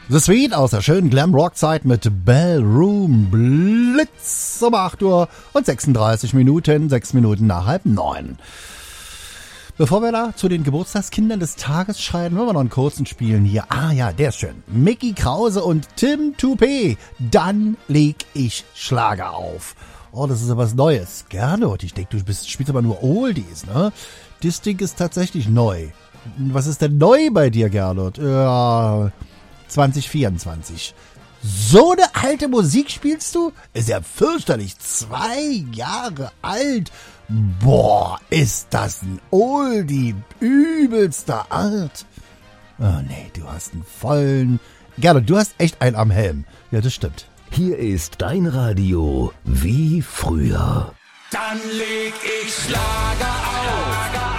The Sweet aus der schönen Glam-Rock-Zeit mit Ballroom Blitz um 8 Uhr und 36 Minuten, 6 Minuten nach 8:30. Bevor wir da zu den Geburtstagskindern des Tages schreiten, wollen wir noch einen kurzen spielen hier. Ah ja, der ist schön. Mickey Krause und Tim Toupé. Dann leg ich Schlager auf. Oh, das ist ja was Neues. Gernot, ich denke, du spielst aber nur Oldies, ne? Das Ding ist tatsächlich neu. Was ist denn neu bei dir, Gernot? Ja, 2024. So eine alte Musik spielst du? Ist ja fürchterlich. 2 Jahre alt. Boah, ist das ein Oldie. Übelster Art. Oh nee, du hast einen vollen... Gernot, du hast echt einen am Helm. Ja, das stimmt. Hier ist dein Radio wie früher. Dann leg ich Schlager auf.